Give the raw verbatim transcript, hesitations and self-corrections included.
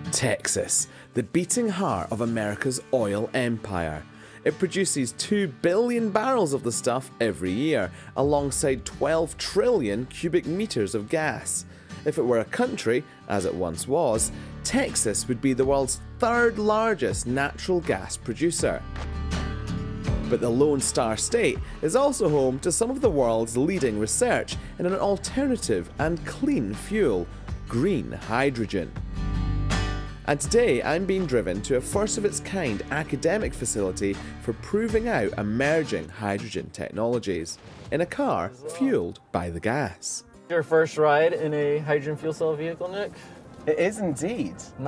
Texas, the beating heart of America's oil empire. It produces two billion barrels of the stuff every year, alongside twelve trillion cubic meters of gas. If it were a country, as it once was, Texas would be the world's third largest natural gas producer. But the Lone Star State is also home to some of the world's leading research in an alternative and clean fuel, green hydrogen. And today I'm being driven to a first-of-its-kind academic facility for proving out emerging hydrogen technologies in a car fueled by the gas. Your first ride in a hydrogen fuel cell vehicle, Nick? It is indeed.